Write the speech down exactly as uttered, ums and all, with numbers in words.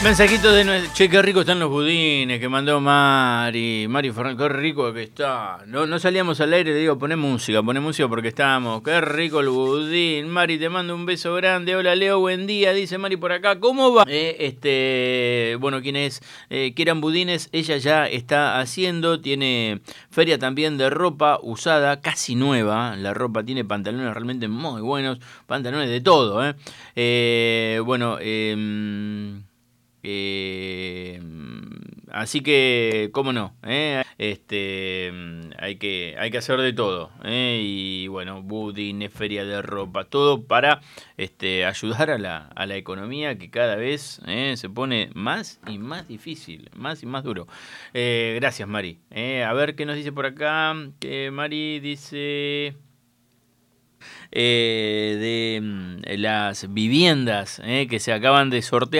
Mensajito de nuestro... Che, qué rico están los budines que mandó Mari. Mari Fernández, qué rico que está. No, no salíamos al aire, le digo, poné música, poné música porque estamos. Qué rico el budín. Mari, te mando un beso grande. Hola, Leo, buen día. Dice Mari por acá. ¿Cómo va? Eh, este, bueno, quienes eh, quieran budines, ella ya está haciendo. Tiene feria también de ropa usada, casi nueva. La ropa tiene pantalones realmente muy buenos. Pantalones de todo, ¿eh? eh bueno, eh... Eh, así que, cómo no, ¿eh? este, hay que, hay que hacer de todo, ¿eh? Y bueno, budines, feria de ropa, todo para este, ayudar a la, a la economía que cada vez ¿eh? se pone más y más difícil, más y más duro. Eh, gracias, Mari. ¿eh? A ver qué nos dice por acá. Que Mari dice... Eh, de mm, las viviendas eh, que se acaban de sortear.